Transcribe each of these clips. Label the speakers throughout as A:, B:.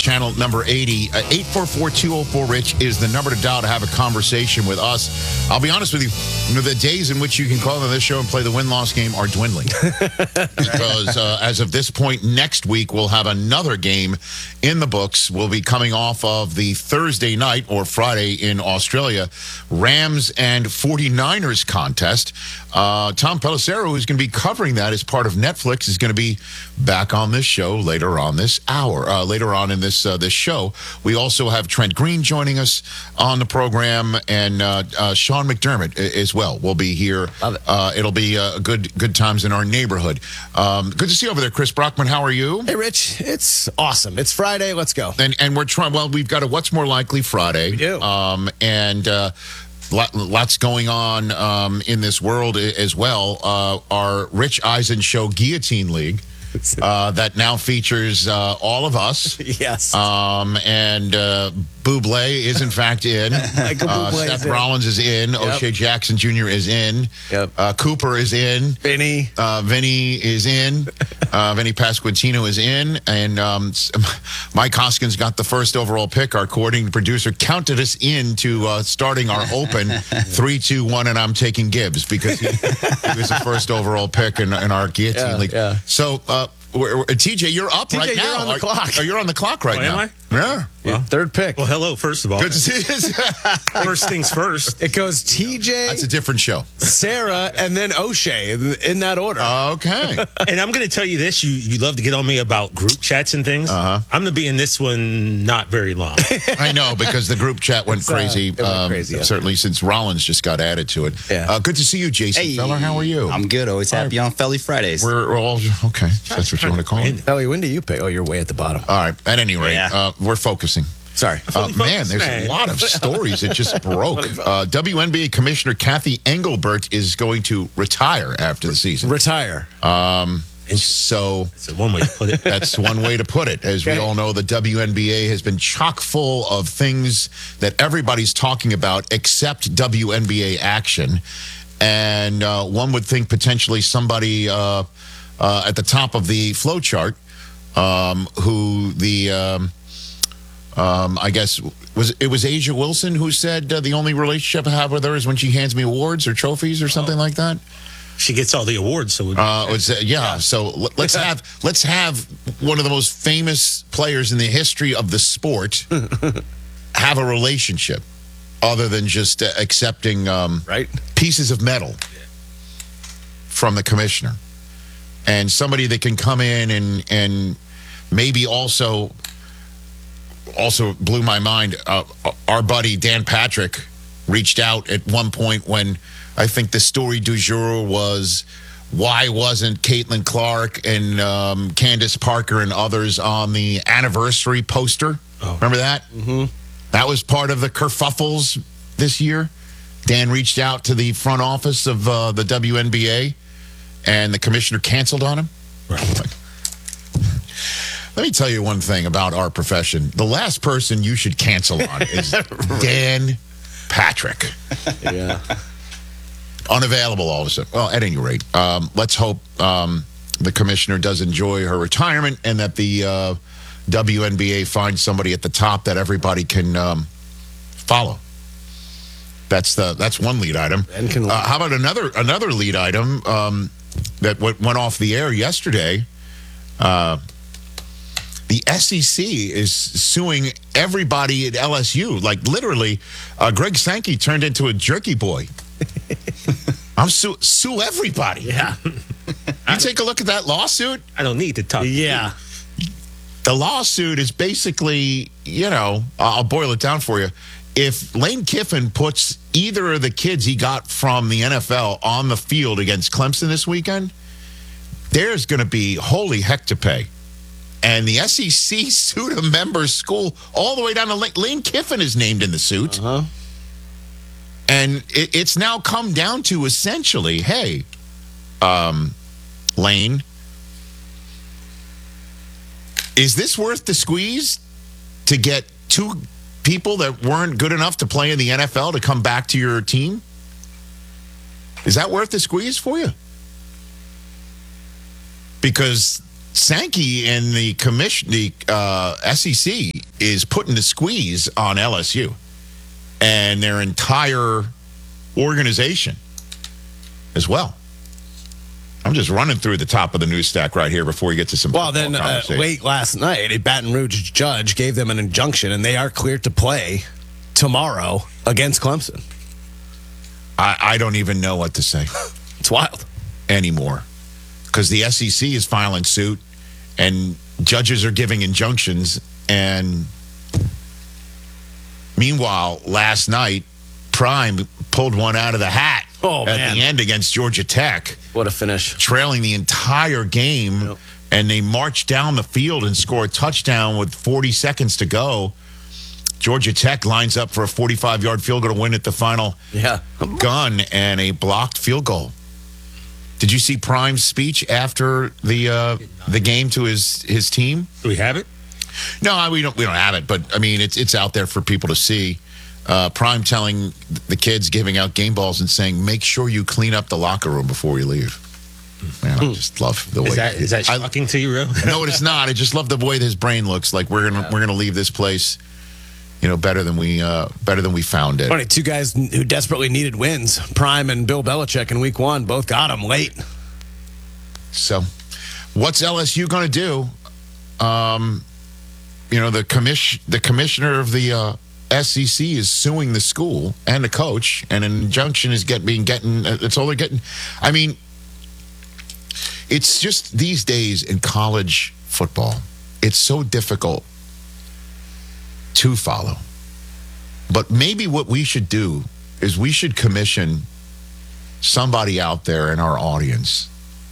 A: channel number 80. 844-204-RICH is the number to dial to have a conversation with us. I'll be honest with you, the days in which you can call on this show and play the win-loss game are dwindling. Because as of this point, next week, we'll have another game in the books. We'll be coming off of the Thursday night or Friday in Australia, Rams and 49ers contest. Tom Pelissero, who's going to be covering that as part of Netflix, is going to be back on this show later on this hour, later on in this show. We also have Trent Green joining us on the program, and Sean McDermott as well will be here.
B: Love it.
A: It'll be good times in our neighborhood. Good to see you over there, Chris Brockman. How are you?
B: Hey, Rich. It's awesome. It's Friday. Let's go.
A: And we're trying. Well, we've got a What's More Likely Friday.
B: We do.
A: Lots going on in this world as well. Our Rich Eisen Show Guillotine League that now features all of us.
B: Yes.
A: And Bublé is in fact in. Seth Rollins is in. Yep. O'Shea Jackson Jr. is in.
B: Yep.
A: Cooper is in.
B: Vinny
A: is in. Vinny Pasquantino is in. And Mike Hoskins got the first overall pick. Our coordinating producer counted us into starting our open 3-2-1, and I'm taking Gibbs because he was the first overall pick in our Guillotine League.
B: Yeah.
A: So, TJ, you're up right now.
B: You're on the clock.
A: You're on the clock right now.
C: Am I?
A: Yeah.
B: Well, third pick.
C: Well, hello, first of all.
A: Good to see you.
C: First things first.
B: It goes TJ,
A: That's a different show.
B: Sarah, and then O'Shea in that order.
A: Okay.
C: And I'm going to tell you this. You love to get on me about group chats and things.
A: Uh-huh.
C: I'm going to be in this one not very long.
A: I know, because the group chat went crazy.
B: It went crazy, yeah.
A: Certainly since Rollins just got added to it.
B: Yeah.
A: Good to see you, Jason Feller. How are you?
D: I'm good. Always happy on Felly Fridays.
A: We're all okay. That's what you want to call it.
B: Ellie, when do you pick? Oh, you're way at the bottom.
A: All right. At any rate,
D: Yeah.
A: we're focusing.
B: Sorry.
A: Man, there's a lot of stories that just broke. WNBA Commissioner Kathy Engelbert is going to retire after the season.
B: Retire.
A: So
C: That's one way to put it.
A: that's one way to put it. As we all know, the WNBA has been chock full of things that everybody's talking about except WNBA action. And one would think potentially somebody at the top of the flow chart who the... I guess it was Asia Wilson who said the only relationship I have with her is when she hands me awards or trophies or something like that.
C: She gets all the awards. So
A: So let's have one of the most famous players in the history of the sport have a relationship other than just accepting
B: Right.
A: pieces of metal from the commissioner, and somebody that can come in and maybe also blew my mind. Our buddy Dan Patrick reached out at one point when I think the story du jour was why wasn't Caitlin Clark and Candace Parker and others on the anniversary poster? Oh. Remember that? Mm-hmm. That was part of the kerfuffles this year. Dan reached out to the front office of the WNBA, and the commissioner canceled on him.
C: Right.
A: Let me tell you one thing about our profession. The last person you should cancel on is Dan Patrick.
B: Yeah.
A: Unavailable all of a sudden. Well, at any rate, let's hope the commissioner does enjoy her retirement and that the WNBA finds somebody at the top that everybody can follow. That's one lead item. How about another lead item that went off the air yesterday? The SEC is suing everybody at LSU. Like, literally, Greg Sankey turned into a jerky boy. I'm sue everybody.
C: Yeah.
A: You take a look at that lawsuit.
C: I don't need to talk.
B: Yeah.
A: The lawsuit is basically, I'll boil it down for you. If Lane Kiffin puts either of the kids he got from the NFL on the field against Clemson this weekend, there's going to be holy heck to pay. And the SEC sued a member school all the way down to Lane Kiffin is named in the suit.
B: Uh-huh.
A: And it's now come down to essentially, hey, Lane, is this worth the squeeze to get two people that weren't good enough to play in the NFL to come back to your team? Is that worth the squeeze for you? Because Sankey and the commission, the SEC, is putting the squeeze on LSU and their entire organization as well. I'm just running through the top of the news stack right here before we get to some.
B: Well, then late last night, a Baton Rouge judge gave them an injunction, and they are cleared to play tomorrow against Clemson.
A: I don't even know what to say.
B: It's wild
A: anymore because the SEC is filing suit and judges are giving injunctions. And meanwhile, last night, Prime pulled one out of the hat at the end against Georgia Tech.
B: What a finish.
A: Trailing the entire game, yep. And they marched down the field and scored a touchdown with 40 seconds to go. Georgia Tech lines up for a 45-yard field goal to win at the final gun and a blocked field goal. Did you see Prime's speech after the game to his team?
C: Do we have it?
A: No, we don't have it, but I mean it's out there for people to see. Prime telling the kids, giving out game balls and saying, make sure you clean up the locker room before you leave. Man, I just love the way.
C: Is that shocking to you, Real?
A: No, it's not. I just love the way his brain looks. Like we're gonna leave this place, better than we found it.
B: Funny, two guys who desperately needed wins, Prime and Bill Belichick in Week 1, both got them late.
A: So, what's LSU going to do? The commissioner of the SEC is suing the school and the coach, and an injunction is getting. That's all they're getting. I mean, it's just these days in college football, it's so difficult to follow. But maybe what we should do is we should commission somebody out there in our audience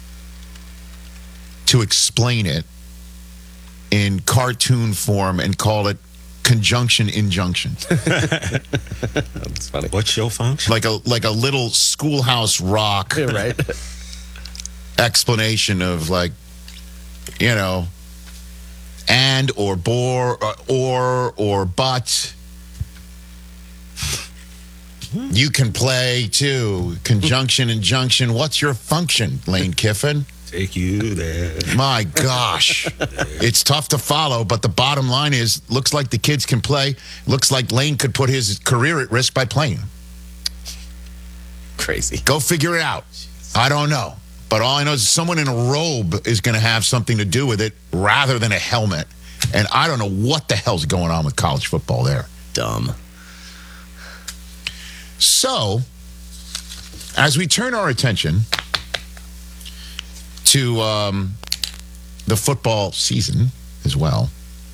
A: to explain it in cartoon form and call it conjunction injunction.
B: That's funny.
C: What's your function?
A: Like a little Schoolhouse Rock
B: right.
A: explanation of and or bore or but. You can play too. Conjunction, injunction. What's your function, Lane Kiffin?
C: Take you there.
A: My gosh. It's tough to follow, but the bottom line is, looks like the kids can play. Looks like Lane could put his career at risk by playing.
B: Crazy.
A: Go figure it out. I don't know. But all I know is someone in a robe is going to have something to do with it rather than a helmet. And I don't know what the hell's going on with college football there.
B: Dumb.
A: So, as we turn our attention to the football season as well,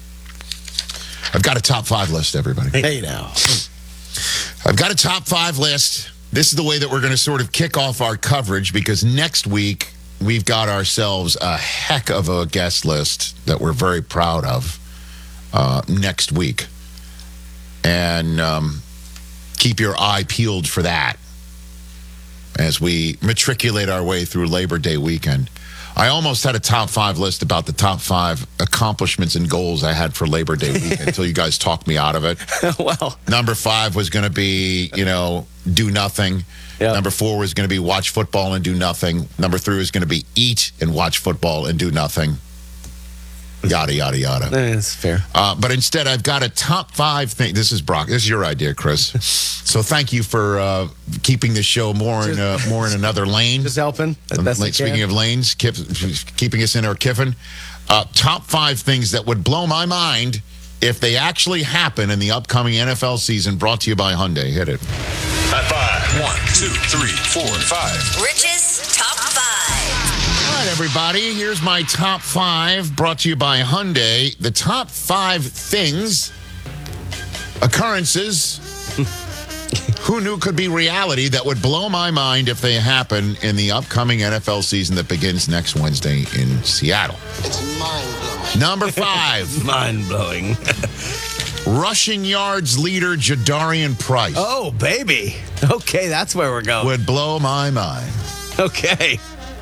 A: I've got a top 5 list, everybody.
B: Hey now.
A: I've got a top 5 list. This is the way that we're going to sort of kick off our coverage, because next week we've got ourselves a heck of a guest list that we're very proud of next week. And keep your eye peeled for that as we matriculate our way through Labor Day weekend. I almost had a top 5 list about the top 5 accomplishments and goals I had for Labor Day weekend until you guys talked me out of it.
B: Well,
A: number 5 was going to be, do nothing. Yep. Number 4 was going to be watch football and do nothing. Number 3 was going to be eat and watch football and do nothing. Yada, yada, yada.
B: That's fair.
A: But instead, I've got a top 5 thing. This is Brock. This is your idea, Chris. So thank you for keeping the show more in another lane.
B: Just helping.
A: Speaking of lanes, keeping us in our Kiffin. Top 5 things that would blow my mind if they actually happen in the upcoming NFL season, brought to you by Hyundai. Hit it.
E: High 5. 1, 2, 3, 4, 5.
F: Rich's top 5.
A: All right, everybody, here's my top 5 brought to you by Hyundai. The top 5 things, occurrences, who knew could be reality that would blow my mind if they happen in the upcoming NFL season that begins next Wednesday in Seattle.
G: It's mind-blowing.
A: Number 5.
B: Mind-blowing.
A: Rushing yards leader Jadarian Price.
B: Oh, baby. Okay, that's where we're going.
A: Would blow my mind.
B: Okay.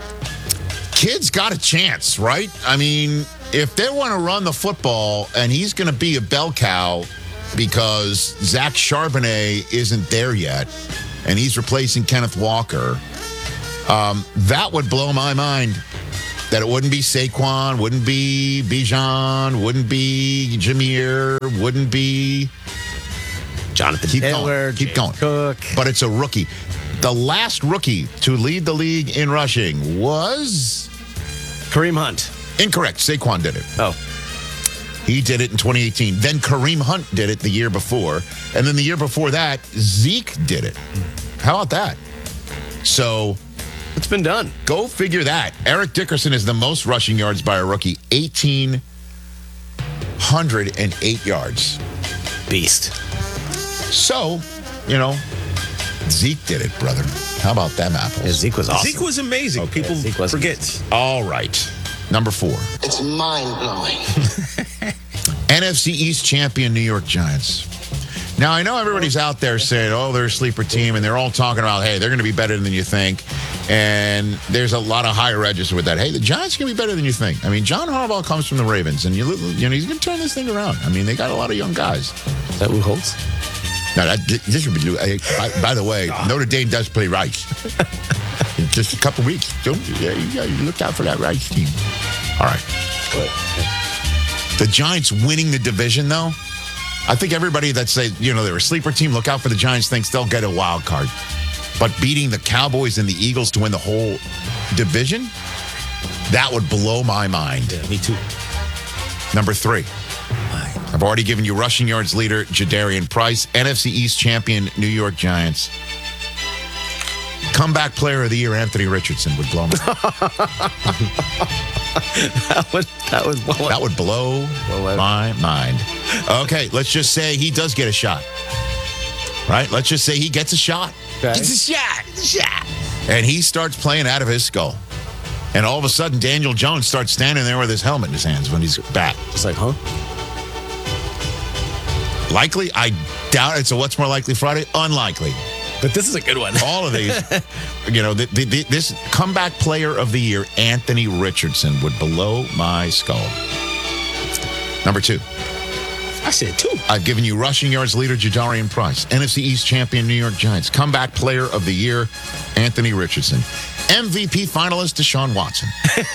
A: Kid's got a chance, right? I mean, if they want to run the football and he's going to be a bell cow because Zach Charbonnet isn't there yet and he's replacing Kenneth Walker, that would blow my mind that it wouldn't be Saquon, wouldn't be Bijan, wouldn't be Jameer, wouldn't be
B: Jonathan
A: keep
B: Taylor,
A: going, keep
B: James
A: going.
B: Cook.
A: But it's a rookie. The last rookie to lead the league in rushing was
B: Kareem Hunt.
A: incorrect. Saquon did it.
B: Oh.
A: He did it in 2018. Then Kareem Hunt did it the year before. And then the year before that, Zeke did it. How about that? So
B: It's been done.
A: go figure that. Eric Dickerson is the most rushing yards by a rookie, 1,808 yards.
B: Beast.
A: So, Zeke did it, brother. How about them apples?
B: Yeah, Zeke was awesome.
C: Zeke was amazing. People
B: Zeke was
C: forget.
A: All right. Number 4.
G: It's mind-blowing.
A: NFC East champion New York Giants. Now, I know everybody's out there saying, oh, they're a sleeper team, and they're all talking about, hey, they're going to be better than you think. And there's a lot of higher register with that. Hey, the Giants are going to be better than you think. I mean, John Harbaugh comes from the Ravens, and he's going to turn this thing around. I mean, they got a lot of young guys.
B: Is that Lou Holtz?
A: Now, this would be. By the way, Notre Dame does play Rice. In just a couple weeks. You look out for that Rice team. All right. The Giants winning the division, though. I think everybody that say they're a sleeper team, look out for the Giants, thinks they'll get a wild card. But beating the Cowboys and the Eagles to win the whole division, that would blow my mind.
C: Yeah, me too.
A: Number 3. I've already given you rushing yards leader, Jadarian Price. NFC East champion, New York Giants. Comeback player of the year, Anthony Richardson, would blow my mind. That would blow my mind. Okay, let's just say he does get a shot. Right? Let's just say he gets a shot.
B: Okay.
A: Gets a shot. And he starts playing out of his skull. And all of a sudden, Daniel Jones starts standing there with his helmet in his hands when he's back.
B: Just like, huh?
A: Likely? I doubt it. So what's more likely Friday? Unlikely.
B: But this is a good one.
A: All of these, this comeback player of the year, Anthony Richardson, would blow my skull. Number 2.
C: I said 2.
A: I've given you rushing yards leader, Jadarian Price. NFC East champion, New York Giants. Comeback player of the year, Anthony Richardson. MVP finalist, Deshaun Watson.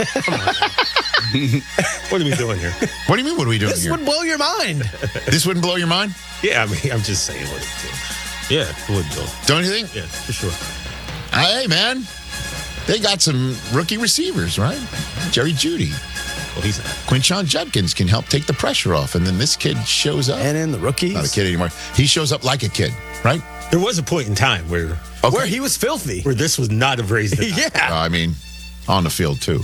C: What are we doing here?
A: What do you mean, what are we doing
B: This
A: here?
B: would blow your mind.
A: This wouldn't blow your mind?
C: Yeah, I mean, I'm just saying what it is. Yeah, it would go.
A: Don't you think?
C: Yeah, for sure.
A: Hey, man. They got some rookie receivers, right? Jerry Jeudy.
C: Well, he's not.
A: Quinshon Judkins can help take the pressure off, and then this kid shows up.
B: And in the rookies.
A: Not a kid anymore. He shows up like a kid, right?
C: There was a point in time where
B: Where he was filthy.
C: this was not have raised the
B: Yeah.
A: I mean, on the field, too.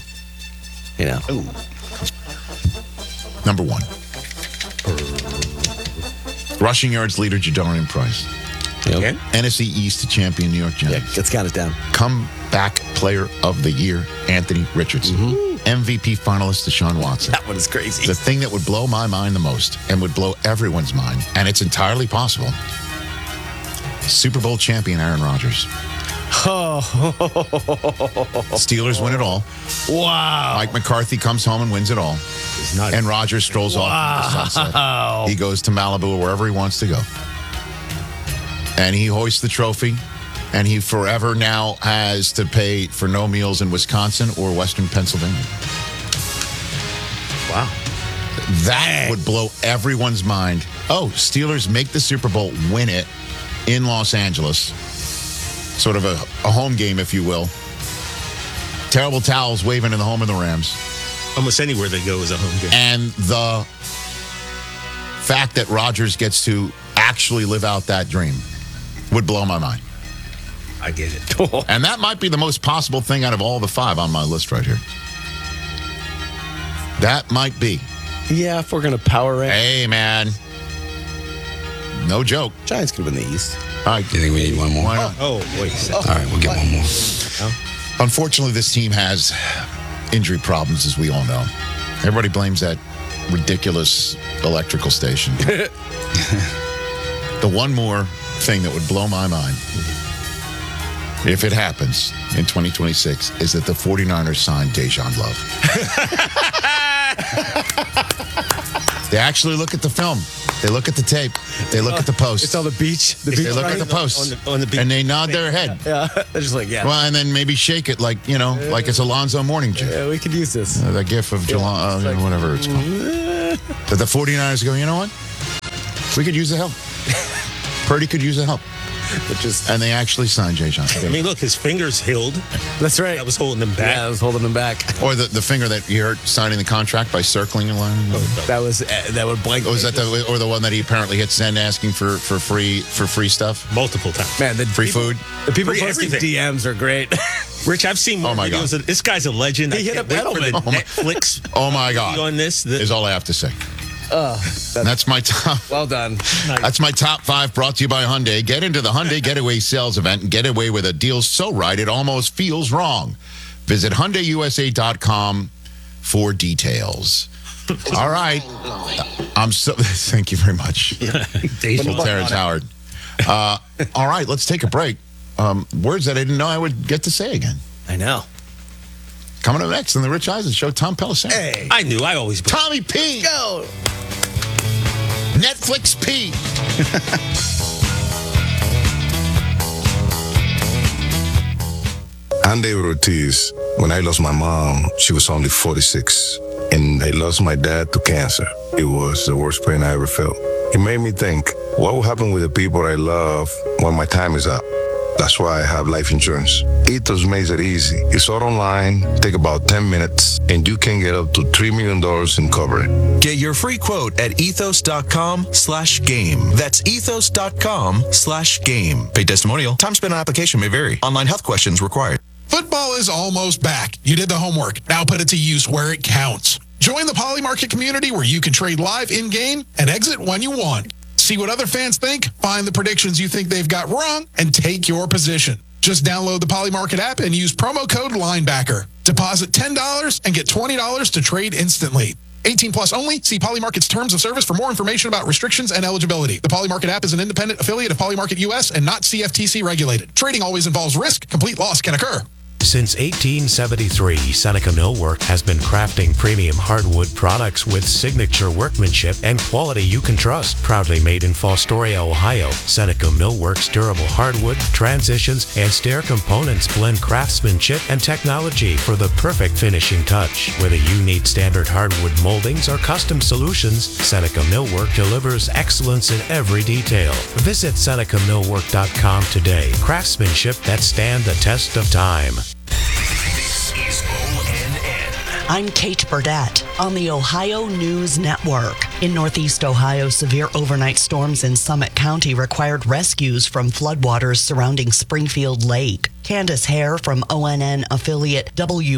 A: Number 1. Rushing yards leader, Jadarian Price.
C: Okay.
A: NFC East champion, New York
B: Yeah,
A: Giants.
B: let's count it down.
A: Comeback player of the year, Anthony Richardson. MVP finalist, Deshaun Watson.
B: That one is crazy.
A: The thing that would blow my mind the most and would blow everyone's mind, and it's entirely possible, Super Bowl champion Aaron Rodgers. Steelers win it all.
B: Wow.
A: Mike McCarthy comes home and wins it all.
C: It's not.
A: And Rodgers strolls off into the sunset. He goes to Malibu or wherever he wants to go. And he hoists the trophy. And he forever now has to pay for no meals in Wisconsin or Western Pennsylvania.
C: Wow.
A: That would blow everyone's mind. Oh, Steelers make the Super Bowl, win it in Los Angeles. Sort of a home game, if you will. Terrible towels waving in the home of the Rams.
C: Almost anywhere they go is a home game.
A: And the fact that Rodgers gets to actually live out that dream would blow my mind.
C: I get it.
A: And that might be the most possible thing out of all the 5 on my list right here. That might be.
B: Yeah, if we're going to power rank.
A: Hey, man. No joke.
B: Giants could win the East.
A: All right.
H: You think we need one more?
A: Why not?
C: Oh, wait a second.
H: All right, we'll get one more.
A: Unfortunately, this team has injury problems, as we all know. Everybody blames that ridiculous electrical station. The one more thing that would blow my mind, if it happens in 2026, is that the 49ers signed Dejan Love. They actually look at the film. They look at the tape. They look at the post.
B: It's on the beach. The beach
A: They look at the
B: party.
A: post.
C: on the beach.
A: And they nod their head.
B: Yeah, they're just like, yeah.
A: Well, and then maybe shake it like, like it's Alonzo Mourning gif.
B: Yeah, we could use this.
A: The gif of July,
B: it's like,
A: whatever it's called. But the 49ers go, you know what? We could use the help. Purdy could use the help. And they actually signed Jay Johnson.
C: I mean, look, his fingers healed.
B: That's right.
C: That was holding him back.
B: Yeah, I was holding him back.
A: Or the finger that you heard signing the contract by circling a line.
B: That would blank.
A: Was that the one that he apparently hit send asking for free stuff?
C: Multiple times.
B: Man, the
A: Free
B: people,
A: food?
B: The people
C: Free
B: posting
C: everything.
B: DMs are great.
C: Rich, I've seen more
A: Oh, my
C: videos.
A: God.
C: This guy's a legend.
B: He
C: I
B: hit
C: can't
B: a
C: wait for the
B: Edelman.
C: Netflix.
A: Oh my God!
C: On this,
A: is all I have to say. That's my top.
B: Well done.
A: That's my top 5 brought to you by Hyundai. Get into the Hyundai Getaway Sales Event and get away with a deal so right it almost feels wrong. Visit HyundaiUSA.com for details. All right. Thank you very much. Terrence Howard. All right, let's take a break. Words that I didn't know I would get to say again.
B: I know.
A: Coming up next on the Rich Eisen Show, Tom Pelissero.
B: Hey.
C: I knew. I always.
A: Tommy P.
B: Go.
A: Netflix P.
G: I'm David Ortiz. When I lost my mom, she was only 46. And I lost my dad to cancer. It was the worst pain I ever felt. It made me think, what will happen with the people I love when my time is up? That's why I have life insurance. Ethos makes it easy. It's all online, take about 10 minutes, and you can get up to $3 million in coverage.
H: Get your free quote at ethos.com/game. That's ethos.com/game. Paid testimonial. Time spent on application may vary. Online health questions required.
I: Football is almost back. You did the homework. Now put it to use where it counts. Join the Poly Market community where you can trade live in-game and exit when you want. See what other fans think, find the predictions you think they've got wrong, and take your position. Just download the Poly Market app and use promo code LINEBACKER. Deposit $10 and get $20 to trade instantly. 18 plus only. See Poly Market's terms of service for more information about restrictions and eligibility. The Poly Market app is an independent affiliate of Poly Market US and not CFTC regulated. Trading always involves risk. Complete loss can occur.
J: Since 1873, Seneca Millwork has been crafting premium hardwood products with signature workmanship and quality you can trust. Proudly made in Fostoria, Ohio, Seneca Millwork's durable hardwood, transitions, and stair components blend craftsmanship and technology for the perfect finishing touch. Whether you need standard hardwood moldings or custom solutions, Seneca Millwork delivers excellence in every detail. Visit SenecaMillwork.com today. Craftsmanship that stand the test of time.
E: This is ONN.
F: I'm Kate Burdett on the Ohio News Network. In Northeast Ohio, severe overnight storms in Summit County required rescues from floodwaters surrounding Springfield Lake. Candace Hare from ONN affiliate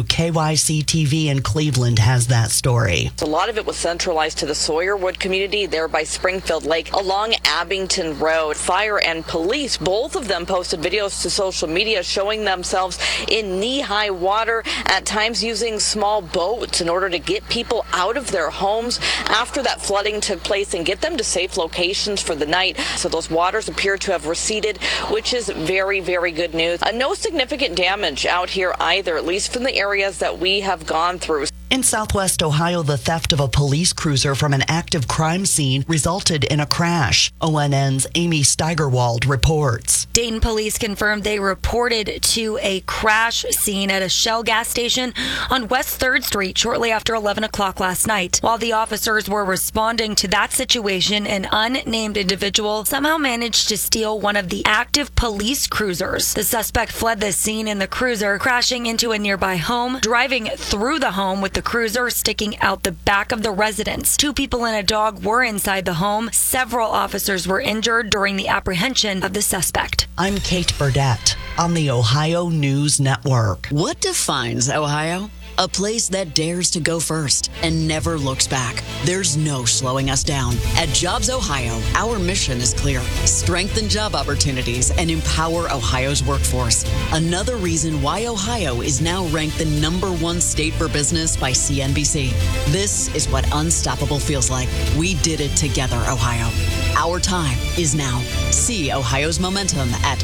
F: WKYC-TV in Cleveland has that story.
K: A lot of it was centralized to the Sawyerwood community there by Springfield Lake along Abington Road. Fire and police, both of them posted videos to social media showing themselves in knee-high water, at times using small boats in order to get people out of their homes after that flooding took place and get them to safe locations for the night. So those waters appear to have receded, which is very, very good news. No significant damage out here either, at least from the areas that we have gone through.
F: In Southwest Ohio, the theft of a police cruiser from an active crime scene resulted in a crash. ONN's Amy Steigerwald reports.
L: Dayton police confirmed they reported to a crash scene at a Shell gas station on West 3rd Street shortly after 11 o'clock last night. While the officers were responding to that situation, an unnamed individual somehow managed to steal one of the active police cruisers. The suspect fled the scene in the cruiser, crashing into a nearby home, driving through the home with the cruiser sticking out the back of the residence. 2 people and a dog were inside the home. Several officers were injured during the apprehension of the suspect.
F: I'm Kate Burdett on the Ohio News Network.
M: What defines Ohio? A place that dares to go first and never looks back. There's no slowing us down. At Jobs Ohio, our mission is clear. Strengthen job opportunities and empower Ohio's workforce. Another reason why Ohio is now ranked the #1 state for business by CNBC. This is what unstoppable feels like. We did it together, Ohio. Our time is now. See Ohio's momentum at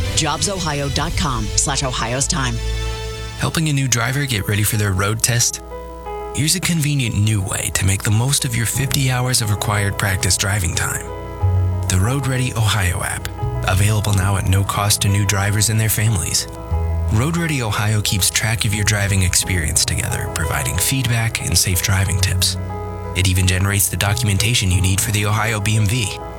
M: jobsohio.com/Ohio's time.
N: Helping a new driver get ready for their road test? Here's a convenient new way to make the most of your 50 hours of required practice driving time. The Road Ready Ohio app, available now at no cost to new drivers and their families. Road Ready Ohio keeps track of your driving experience together, providing feedback and safe driving tips. It even generates the documentation you need for the Ohio BMV.